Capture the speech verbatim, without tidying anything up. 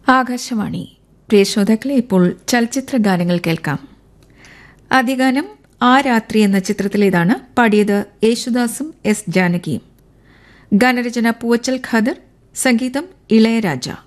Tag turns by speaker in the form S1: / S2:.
S1: ആകാശവാണി. പ്രിയ ശ്രോതാക്കളെ, ഇപ്പോൾ ചലച്ചിത്ര ഗാനങ്ങൾ കേൾക്കാം. ആദ്യഗാനം ആ രാത്രി എന്ന ചിത്രത്തിലേതാണ്. പാടിയത് യേശുദാസും എസ് ജാനകിയും. ഗാനരചന പൂവച്ചൽ ഖാദർ, സംഗീതം ഇളയരാജ.